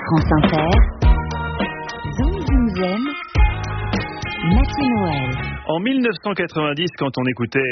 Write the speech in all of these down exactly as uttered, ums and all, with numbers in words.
France Inter, Dans Je vous aime, Mathieu Noël. En mille neuf cent quatre-vingt-dix, quand on écoutait...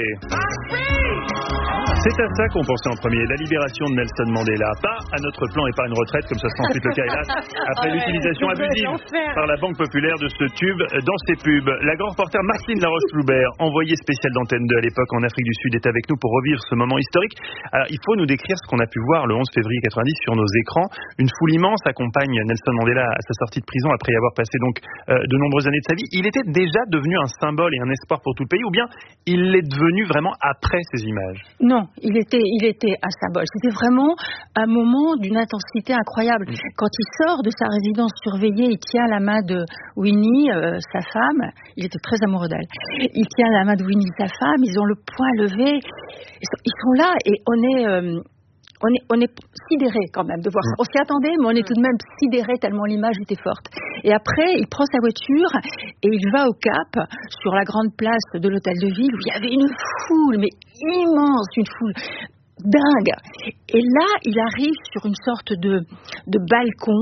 C'est à ça qu'on pensait en premier, la libération de Nelson Mandela. Pas à notre plan et pas à une retraite, comme ça sera ensuite le cas, hélas, après ouais, l'utilisation abusive par la Banque Populaire de ce tube dans ses pubs. La grande reporter Martine Laroche-Loubert, envoyée spéciale d'Antenne deux à l'époque en Afrique du Sud, est avec nous pour revivre ce moment historique. Alors, il faut nous décrire ce qu'on a pu voir le onze février quatre-vingt-dix sur nos écrans. Une foule immense accompagne Nelson Mandela à sa sortie de prison après y avoir passé donc euh, de nombreuses années de sa vie. Il était déjà devenu un symbole et un espoir pour tout le pays, ou bien il l'est devenu vraiment après ces images? Non. Il était, il était un symbole. C'était vraiment un moment d'une intensité incroyable. Mmh. Quand il sort de sa résidence surveillée, il tient la main de Winnie, euh, sa femme. Il était très amoureux d'elle. Il tient la main de Winnie, sa femme. Ils ont le poing levé. Ils sont là et on est, euh, on est, on est sidéré quand même de voir ça. On s'y attendait, mais on est tout de même sidéré tellement l'image était forte. Et après, il prend sa voiture et il va au Cap, sur la grande place de l'hôtel de ville, où il y avait une foule, mais immense, une foule dingue. Et là, il arrive sur une sorte de, de balcon,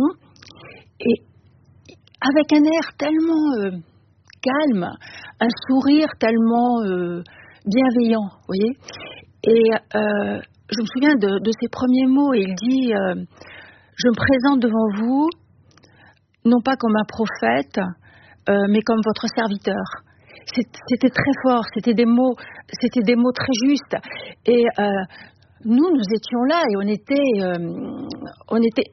et avec un air tellement euh, calme, un sourire tellement euh, bienveillant, vous voyez. Et euh, je me souviens de, de ses premiers mots, et il dit euh, « Je me présente devant vous, non pas comme un prophète, euh, mais comme votre serviteur. » C'était très fort, c'était des mots, c'était des mots très justes. Et euh, nous, nous étions là et on était, euh, on était.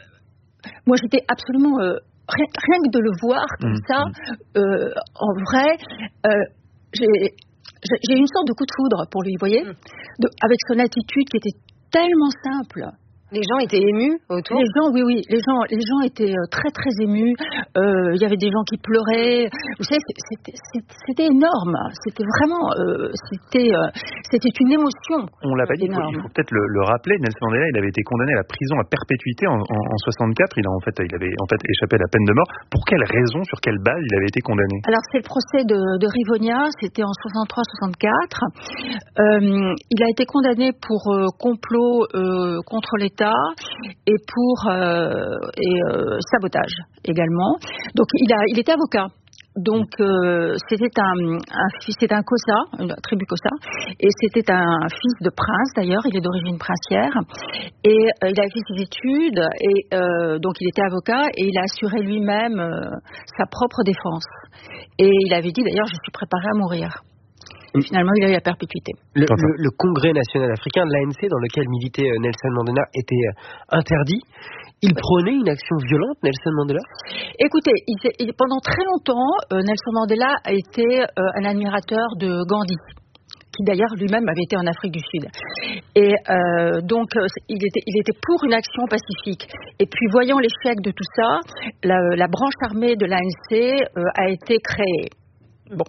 Moi, j'étais absolument euh, rien, rien que de le voir comme mmh, ça, euh, en vrai, euh, j'ai, j'ai une sorte de coup de foudre pour lui, vous voyez, de, avec son attitude qui était tellement simple. Les gens étaient émus autour. Les gens, oui, oui, les gens, les gens étaient très, très émus. Euh, il y avait des gens qui pleuraient. Vous savez, c'était, c'était énorme. C'était vraiment, euh, c'était, euh, c'était une émotion. On l'a pas dit. Il faut, il faut peut-être le, le rappeler. Nelson Mandela, il avait été condamné à la prison à perpétuité en, en, en soixante-quatre. Il a en fait, il avait en fait échappé à la peine de mort. Pour quelle raison, sur quelle base, il avait été condamné? Alors, c'est le procès de, de Rivonia. C'était en soixante-trois soixante-quatre. Euh, il a été condamné pour euh, complot euh, contre l'État. Et pour euh, et, euh, sabotage également. Donc il a, il était avocat. Donc euh, c'était un, un c'était un Xhosa, une tribu Xhosa, et c'était un fils de prince d'ailleurs. Il est d'origine princière. Et euh, il a fait ses études et euh, donc il était avocat et il a assuré lui-même euh, sa propre défense. Et il avait dit d'ailleurs je suis préparé à mourir. Et finalement, il a eu la perpétuité. Le, le, le Congrès national africain de l'A N C, dans lequel militait Nelson Mandela, était interdit. Il prônait une action violente, Nelson Mandela? Écoutez, il, il, pendant très longtemps, euh, Nelson Mandela a été euh, un admirateur de Gandhi, qui d'ailleurs lui-même avait été en Afrique du Sud. Et euh, donc, il était, il était pour une action pacifique. Et puis, voyant l'échec de tout ça, la, la branche armée de l'A N C euh, a été créée. Bon,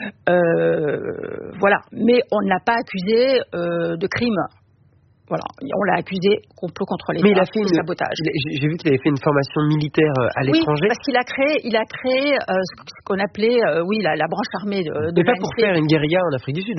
euh, voilà. Mais on ne l'a pas accusé euh, de crime. Voilà, on l'a accusé complot contre l'État. Mais il a fait une sabotage. J'ai vu qu'il avait fait une formation militaire à l'étranger. Oui, parce qu'il a créé, il a créé euh, ce qu'on appelait, euh, oui, la, la branche armée de, de Mais pas pour faire une guérilla en Afrique du Sud.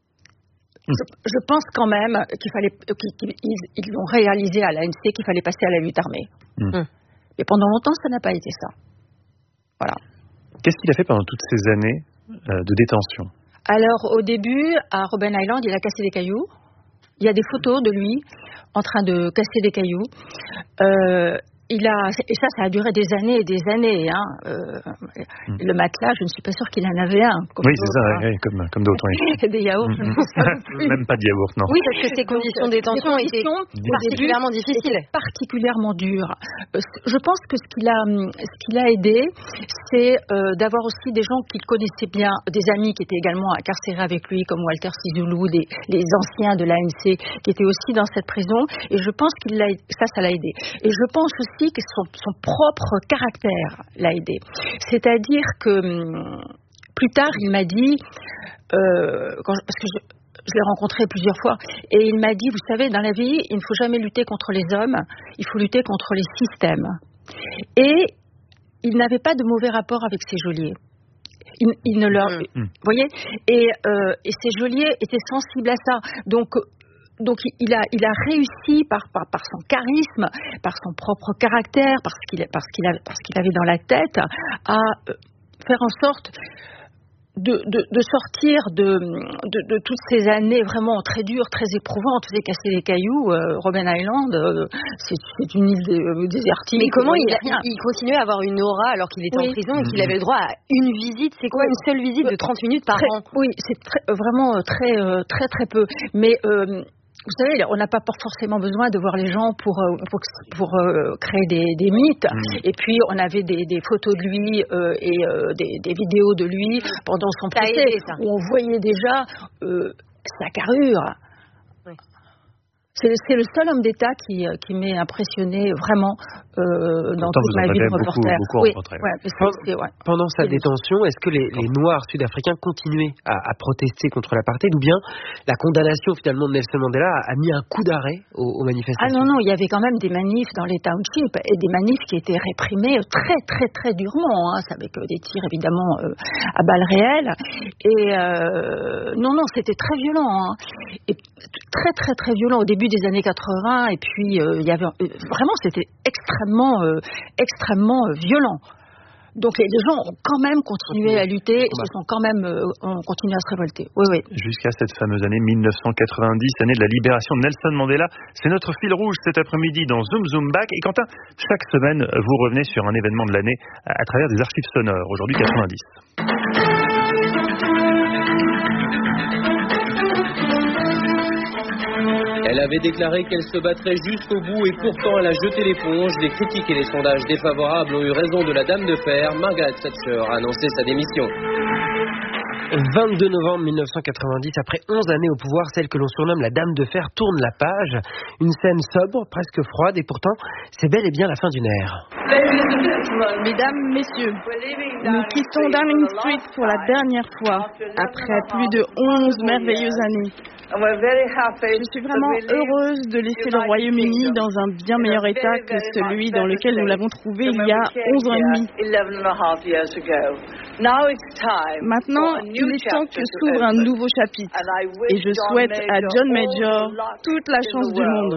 Je, je pense quand même qu'il fallait, qu'ils ils l'ont réalisé à l'A N C qu'il fallait passer à la lutte armée. Mmh. Et pendant longtemps, ça n'a pas été ça. Voilà. Qu'est-ce qu'il a fait pendant toutes ces années euh, de détention? Alors, au début, à Robben Island, il a cassé des cailloux. Il y a des photos de lui en train de casser des cailloux. Euh, il a, et ça, ça a duré des années et des années. Hein. Euh, mm. Le matelas, je ne suis pas sûre qu'il en avait un. Comme oui, c'est ça, hein. Oui, comme, comme d'autres. Oui. Des yaourts, je ne pense pas plus. Même pas de yaourt, non. Oui, parce que ces conditions de détention étaient particulièrement difficiles. Particulièrement dures. Je pense que ce qui l'a, ce qui l'a aidé, c'est euh, d'avoir aussi des gens qu'il connaissait bien, des amis qui étaient également incarcérés avec lui, comme Walter Sisulu, des, les anciens de l'A N C, qui étaient aussi dans cette prison. Et je pense que ça, ça l'a aidé. Et je pense aussi que son, son propre caractère l'a aidé. C'est-à-dire que plus tard, il m'a dit, euh, quand, parce que je, je l'ai rencontré plusieurs fois, et il m'a dit, vous savez, dans la vie, il ne faut jamais lutter contre les hommes, il faut lutter contre les systèmes. Et il n'avait pas de mauvais rapport avec ses geôliers. Il, il ne leur, mmh. Vous voyez, et, euh, et ces geôliers étaient sensibles à ça. Donc donc il a, il a réussi par, par, par son charisme, par son propre caractère, parce qu'il, parce qu'il, avait, parce qu'il avait dans la tête, à faire en sorte de, de, de sortir de, de, de toutes ces années vraiment très dures, très éprouvantes. Vous avez cassé les cailloux, euh, Robben Island, euh, c'est, c'est une île euh, désertique. Mais comment il, a, il continuait à avoir une aura alors qu'il était oui. en prison et qu'il avait le droit à une visite? C'est quoi, oui. une seule visite de trente minutes par très, an? Oui, c'est très, vraiment très, très, très peu. Mais... Euh, vous savez, on n'a pas forcément besoin de voir les gens pour, pour, pour euh, créer des, des mythes. Mmh. Et puis, on avait des, des photos de lui euh, et euh, des, des vidéos de lui pendant son procès, où on voyait déjà euh, sa carrure. Oui. C'est, c'est le seul homme d'État qui, qui m'est impressionné vraiment euh, dans toute ma vie de reporter. Beaucoup, beaucoup oui, ouais, c'est, ouais. Pendant sa détention, est-ce que les, les Noirs sud-africains continuaient à, à protester contre l'apartheid, ou bien la condamnation finalement de Nelson Mandela a, a mis un coup d'arrêt aux, aux manifestations? Ah non, non, il y avait quand même des manifs dans les townships, et des manifs qui étaient réprimés très, très, très durement, hein, avec des tirs évidemment euh, à balles réelles. Et euh, non, non, c'était très violent. Hein. Et très, très, très violent au début des années quatre-vingts, et puis euh, il y avait euh, vraiment c'était extrêmement euh, extrêmement euh, violent. Donc les gens ont quand même continué à lutter et se sont quand même euh, ont continué à se révolter. Oui, oui. Jusqu'à cette fameuse année mille neuf cent quatre-vingt-dix, année de la libération de Nelson Mandela. C'est notre fil rouge cet après-midi dans Zoom Zoom Back. Et Quentin, chaque semaine, vous revenez sur un événement de l'année à, à travers des archives sonores. Aujourd'hui quatre-vingt-dix. Elle avait déclaré qu'elle se battrait jusqu'au bout et pourtant elle a jeté l'éponge. Les critiques et les sondages défavorables ont eu raison de la Dame de Fer. Margaret Thatcher a annoncé sa démission. vingt-deux novembre mille neuf cent quatre-vingt-dix, après onze années au pouvoir, celle que l'on surnomme la Dame de Fer tourne la page. Une scène sobre, presque froide, et pourtant, c'est bel et bien la fin d'une ère. Mesdames, messieurs, nous quittons Downing Street pour la dernière fois, après plus de onze merveilleuses années. Je suis vraiment heureuse de laisser le Royaume-Uni dans un bien meilleur état que celui dans lequel nous l'avons trouvé il y a onze ans et demi. Maintenant, il est temps que s'ouvre un nouveau chapitre. Et je souhaite à John Major toute la chance du monde.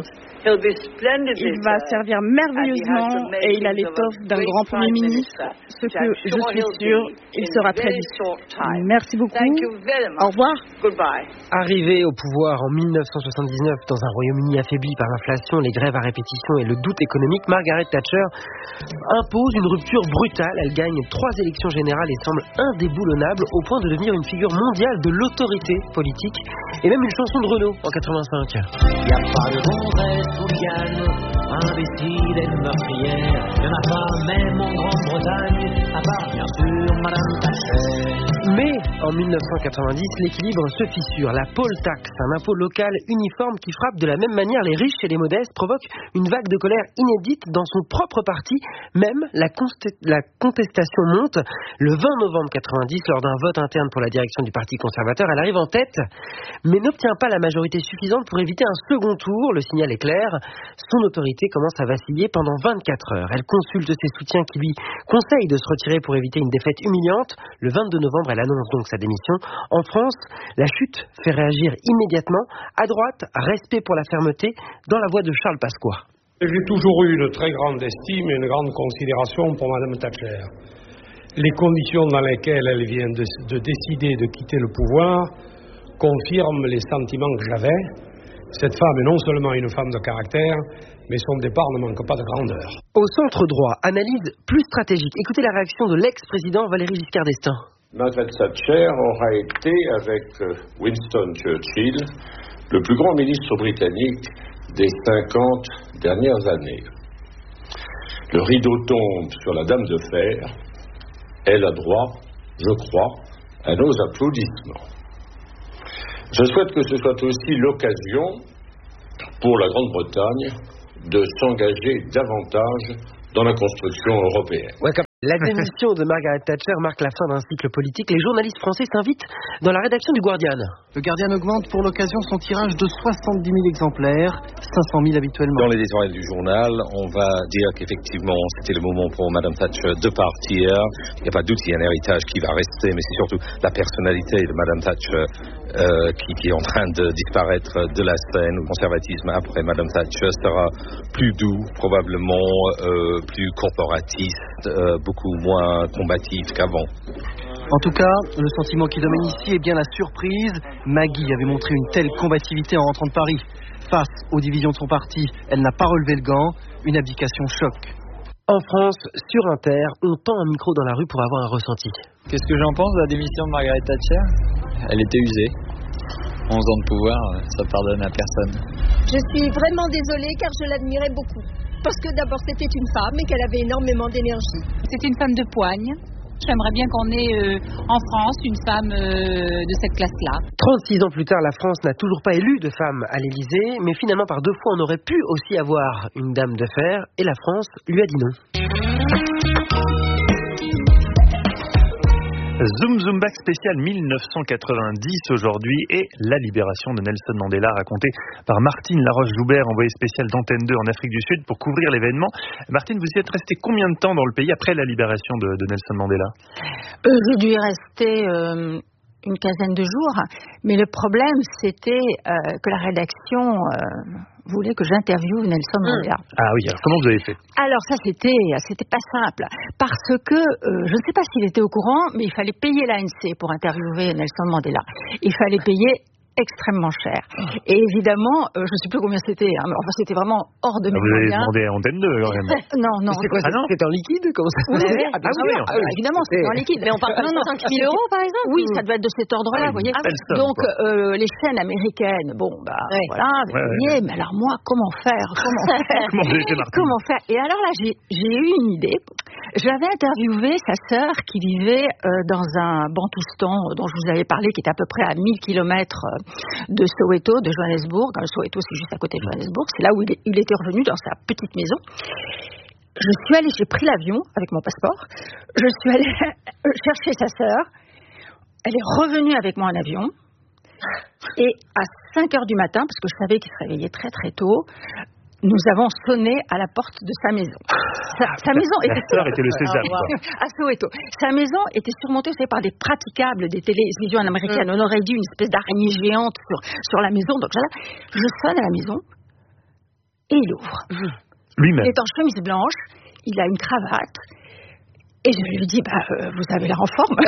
Il va servir merveilleusement et il a l'étoffe d'un grand Premier ministre, ce que je suis sûre, il sera très vite. Merci beaucoup. Au revoir. Arrivé au pouvoir en mille neuf cent soixante-dix-neuf dans un Royaume-Uni affaibli par l'inflation, les grèves à répétition et le doute économique, Margaret Thatcher impose une rupture brutale. Elle gagne trois élections générales et semble indéboulonnable au point de devenir une figure mondiale de l'autorité politique et même une chanson de Renaud en quatre-vingt-cinq. Y a pas de bon reste pour Yann, imbécile et meurtrière. Y'en a pas même en Grande-Bretagne, à part bien sûr Madame Thatcher. Mais en mille neuf cent quatre-vingt-dix, l'équilibre se fissure. La poll tax, un impôt local uniforme qui frappe de la même manière les riches et les modestes, provoque une vague de colère inédite dans son propre parti. Même la, const- la contestation monte. Le vingt novembre quatre-vingt-dix, lors d'un vote interne pour la direction du Parti conservateur, elle arrive en tête, mais n'obtient pas la majorité suffisante pour éviter un second tour. Le signal est clair. Son autorité commence à vaciller pendant vingt-quatre heures. Elle consulte ses soutiens qui lui conseillent de se retirer pour éviter une défaite humiliante. Le vingt-deux novembre, elle annonce donc sa démission. En France, la chute fait réagir immédiatement. À droite, respect pour la fermeté, dans la voix de Charles Pasqua. J'ai toujours eu une très grande estime et une grande considération pour Madame Thatcher. Les conditions dans lesquelles elle vient de, de décider de quitter le pouvoir confirment les sentiments que j'avais. Cette femme est non seulement une femme de caractère, mais son départ ne manque pas de grandeur. Au centre droit, analyse plus stratégique. Écoutez la réaction de l'ex-président Valéry Giscard d'Estaing. Margaret Thatcher aura été, avec Winston Churchill, le plus grand ministre britannique des cinquante dernières années. Le rideau tombe sur la Dame de Fer. Elle a droit, je crois, à nos applaudissements. Je souhaite que ce soit aussi l'occasion pour la Grande-Bretagne de s'engager davantage dans la construction européenne. Ouais, La démission de Margaret Thatcher marque la fin d'un cycle politique. Les journalistes français s'invitent dans la rédaction du Guardian. Le Guardian augmente pour l'occasion son tirage de soixante-dix mille exemplaires, cinq cent mille habituellement. Dans l'éditorial du journal, on va dire qu'effectivement, c'était le moment pour Madame Thatcher de partir. Il n'y a pas de doute, il y a un héritage qui va rester, mais c'est surtout la personnalité de Madame Thatcher euh, qui, qui est en train de disparaître de la scène. Le conservatisme après Madame Thatcher sera plus doux, probablement euh, plus corporatiste, euh, beaucoup moins combatif qu'avant. En tout cas, le sentiment qui domine ici est bien la surprise. Maggie avait montré une telle combativité en rentrant de Paris. Face aux divisions de son parti, elle n'a pas relevé le gant. Une abdication choc. En France, sur Inter, on tend un micro dans la rue pour avoir un ressenti. Qu'est-ce que j'en pense de la démission de Margaret Thatcher ? Elle était usée. onze ans de pouvoir, ça pardonne à personne. Je suis vraiment désolée car je l'admirais beaucoup. Parce que d'abord c'était une femme et qu'elle avait énormément d'énergie. C'était une femme de poigne. J'aimerais bien qu'on ait euh, en France une femme euh, de cette classe-là. trente-six ans plus tard, la France n'a toujours pas élu de femme à l'Élysée, mais finalement par deux fois on aurait pu aussi avoir une dame de fer, et la France lui a dit non. Zoom Zoom Back spécial mille neuf cent quatre-vingt-dix aujourd'hui et la libération de Nelson Mandela racontée par Martine Laroche-Joubert, envoyée spéciale d'Antenne deux en Afrique du Sud pour couvrir l'événement. Martine, vous y êtes restée combien de temps dans le pays après la libération de, de Nelson Mandela ? euh, J'ai dû y rester euh, une quinzaine de jours, mais le problème c'était euh, que la rédaction euh, voulait que j'interviewe Nelson Mandela. Ah oui, alors comment vous avez fait ? Alors ça c'était c'était pas simple parce que euh, je ne sais pas s'il était au courant, mais il fallait payer l'A N C pour interviewer Nelson Mandela. Il fallait payer extrêmement cher. Et évidemment, euh, je ne sais plus combien c'était, hein, mais enfin c'était vraiment hors de mes moyens. Vous avez moyens. demandé à Antenne deux quand même. Non, non. C'est quoi, ah non c'était en liquide? Comment ça oui, oui, ah, bien sûr, oui, ah, oui, évidemment, c'était en liquide. Mais on parle de cinq mille euros par exemple? Oui, ça devait être de cet ordre-là, vous voyez. Ah, somme, donc euh, les chaînes américaines, bon bah ouais. voilà, vous ouais, voyez, ouais. Mais alors moi, comment faire? Comment faire? comment, comment faire? Et alors là, j'ai, j'ai eu une idée. J'avais interviewé sa sœur qui vivait euh, dans un bantoustan dont je vous avais parlé, qui est à peu près à mille kilomètres de Soweto, de Johannesburg. Soweto, c'est juste à côté de Johannesburg. C'est là où il, est, il était revenu dans sa petite maison. Je suis allée, j'ai pris l'avion avec mon passeport. Je suis allée chercher sa sœur. Elle est revenue avec moi en avion. Et à cinq heures du matin, parce que je savais qu'il se réveillait très très tôt, nous avons sonné à la porte de sa maison. Sa, sa maison la était, sœur était le sésame. Ah, wow. À Soweto. Sa maison était surmontée par des praticables des télévisions américaines. Mm. On aurait dit une espèce d'araignée géante sur, sur la maison. Donc je sonne à la maison et il ouvre. Mm. Lui-même. Il est en chemise blanche, il a une cravate. Et je lui dis, bah, euh, vous avez l'air en forme.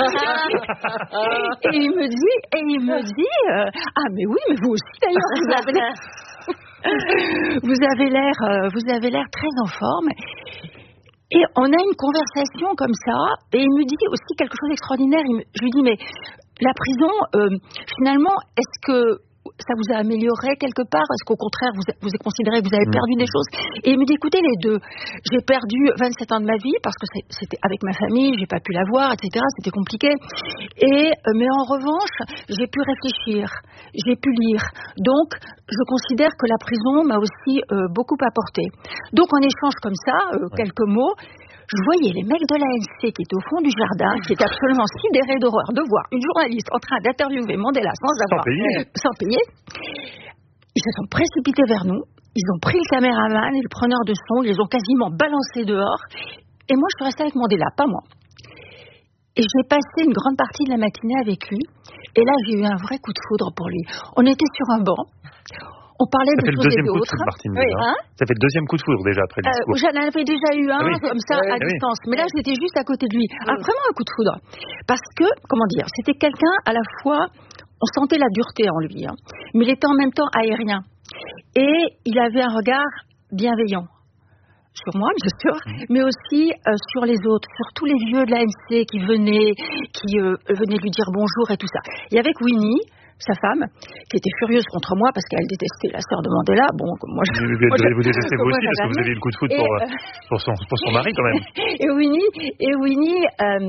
et il me dit, et il me dit, euh, ah mais oui, mais vous aussi d'ailleurs, vous avez l'air, vous avez l'air, euh, vous avez l'air très en forme. Et on a une conversation comme ça, et il me dit aussi quelque chose d'extraordinaire. Il me, je lui dis, mais la prison, euh, finalement, est-ce que ça vous a amélioré quelque part? Est-ce qu'au contraire, vous, vous considérez que vous avez perdu des choses? Et il me dit, écoutez, les deux, j'ai perdu vingt-sept ans de ma vie parce que c'était avec ma famille, j'ai pas pu la voir, et cetera. C'était compliqué. Et, mais en revanche, j'ai pu réfléchir, j'ai pu lire. Donc, je considère que la prison m'a aussi euh, beaucoup apporté. Donc, en échange comme ça, euh, ouais. quelques mots, je voyais les mecs de l'A N C qui étaient au fond du jardin, qui étaient absolument sidérés d'horreur de voir une journaliste en train d'interviewer Mandela sans avoir... Sans payer. Sans payer. Ils se sont précipités vers nous, ils ont pris le caméraman et le preneur de son, ils les ont quasiment balancés dehors. Et moi, je suis restée avec Mandela, pas moi. Et j'ai passé une grande partie de la matinée avec lui. Et là, j'ai eu un vrai coup de foudre pour lui. On était sur un banc. On parlait ça de choses et d'autres. Ça fait le deuxième coup de foudre, Martine. Oui, hein ça fait le deuxième coup de foudre déjà après le discours. Euh, J'en avais déjà eu un, ah oui. comme ça, oui, à oui. distance. Mais là, j'étais juste à côté de lui. Ah, vraiment un coup de foudre. Parce que, comment dire, c'était quelqu'un à la fois, on sentait la dureté en lui, hein, mais il était en même temps aérien. Et il avait un regard bienveillant. Sur moi, bien sûr, mmh. mais aussi euh, sur les autres, sur tous les vieux de l'A N C qui venaient, qui euh, venaient lui dire bonjour et tout ça. Et avec Winnie, sa femme, qui était furieuse contre moi parce qu'elle détestait la sœur de Mandela. Bon, moi, je, vous, moi, vous détestez vous aussi moi, parce que vous avez eu le coup de foudre pour, euh, pour, son, pour son mari quand même. Et Winnie, et Winnie euh,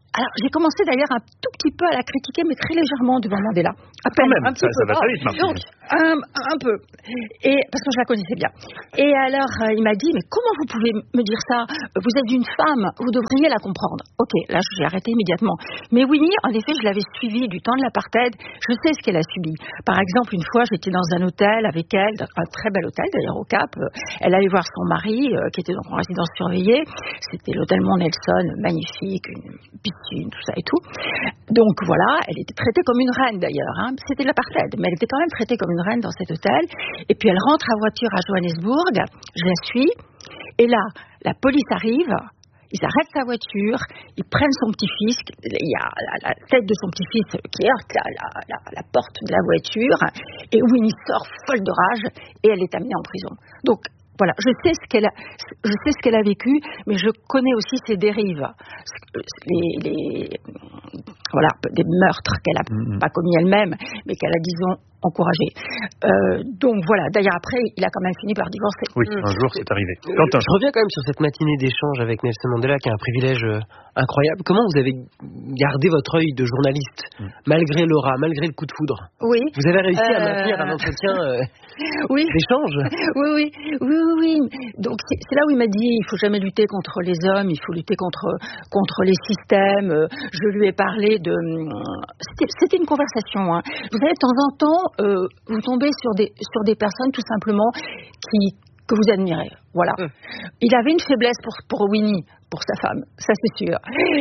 Alors, j'ai commencé d'ailleurs un tout petit peu à la critiquer, mais très légèrement devant Mandela. À peine, Quand même, un petit ça, peu. ça va très vite, Martine. Donc, un, un peu. Et, parce que je la connaissais bien. Et alors, euh, il m'a dit, mais comment vous pouvez me dire ça? Vous êtes une femme, vous devriez la comprendre. Ok, là, j'ai arrêté immédiatement. Mais Winnie, en effet, je l'avais suivie du temps de l'apartheid. Je sais ce qu'elle a subi. Par exemple, une fois, j'étais dans un hôtel avec elle, un très bel hôtel d'ailleurs au Cap. Elle allait voir son mari, euh, qui était donc en résidence surveillée. C'était l'hôtel Mont Nelson, magnifique, une piscine, tout ça et tout. Donc voilà, elle était traitée comme une reine d'ailleurs. Hein. C'était de l'apartheid, mais elle était quand même traitée comme une reine dans cet hôtel. Et puis elle rentre à voiture à Johannesburg, je la suis, et là, la police arrive. Ils arrêtent sa voiture, ils prennent son petit-fils, il y a la, la tête de son petit-fils qui heurte la, la, la, la porte de la voiture, et Winnie sort folle de rage, et elle est amenée en prison. Donc, voilà, je sais ce qu'elle a, je sais ce qu'elle a vécu, mais je connais aussi ses dérives, les, les voilà, des meurtres qu'elle a mm-hmm. pas commis elle-même, mais qu'elle a, disons, encouragé. Euh, donc voilà, d'ailleurs après, il a quand même fini par divorcer. Oui, mmh. un jour c'est arrivé. Quentin. Je reviens quand même sur cette matinée d'échange avec Nelson Mandela, qui est un privilège euh, incroyable. Comment vous avez gardé votre œil de journaliste, mmh. malgré l'aura, malgré le coup de foudre? Oui. Vous avez réussi euh... à maintenir un entretien euh, oui. d'échange? Oui, oui, oui, oui, oui. Donc c'est, c'est là où il m'a dit, il faut jamais lutter contre les hommes, il faut lutter contre contre les systèmes. Je lui ai parlé de, c'était, c'était une conversation. Hein. Vous savez, de temps en temps, Euh, vous tombez sur des, sur des personnes tout simplement qui, que vous admirez. Voilà. Mmh. Il avait une faiblesse pour, pour Winnie, pour sa femme, ça c'est sûr.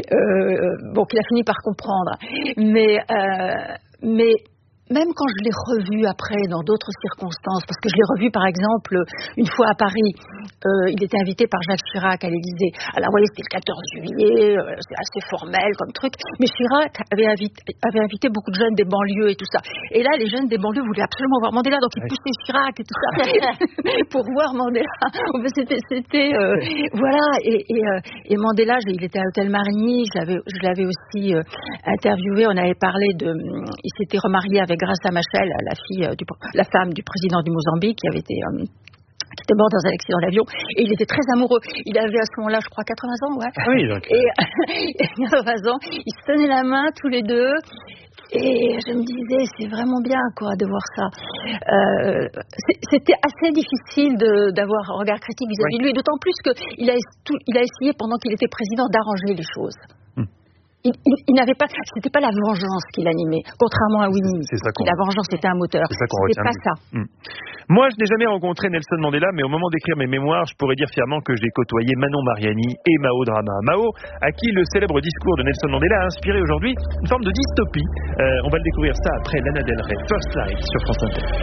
Euh, bon, qu'il a fini par comprendre. Mais, euh, mais même quand je l'ai revu après dans d'autres circonstances, parce que je l'ai revu par exemple une fois à Paris, euh, il était invité par Jacques Chirac à l'Élysée. Alors vous voyez, c'était le quatorze juillet, euh, c'est assez formel comme truc, mais Chirac avait invité, avait invité beaucoup de jeunes des banlieues et tout ça. Et là, les jeunes des banlieues voulaient absolument voir Mandela, donc ils poussaient Chirac et tout ça pour voir Mandela. C'était, c'était euh, voilà. Et, et, euh, et Mandela, il était à l'hôtel Marigny, je l'avais, je l'avais aussi euh, interviewé. On avait parlé de, il s'était remarié avec Graça Machel, la fille, du, la femme du président du Mozambique, qui avait été euh, qui était mort dans un accident d'avion, et il était très amoureux. Il avait à ce moment-là, je crois, quatre-vingts ans, ouais. Oui, donc. Et quatre-vingts ans, ils se tenaient la main tous les deux. Et je me disais, c'est vraiment bien, quoi, de voir ça. Euh, c'était assez difficile de, d'avoir un regard critique vis-à-vis oui. de lui, d'autant plus qu'il a, tout, il a essayé, pendant qu'il était président, d'arranger les choses. Hum. Il, il, il n'avait pas, c'était pas la vengeance qui l'animait, contrairement à Winnie. C'est ça qu'on... La vengeance était un moteur. C'est ça qu'on c'était retient. pas ça. Mmh. Moi, je n'ai jamais rencontré Nelson Mandela, mais au moment d'écrire mes mémoires, je pourrais dire fièrement que j'ai côtoyé Manon Mariani et Mao Drama. Mao, à qui le célèbre discours de Nelson Mandela a inspiré aujourd'hui une forme de dystopie. Euh, on va le découvrir ça après Lana Del Rey, First Light sur France Inter.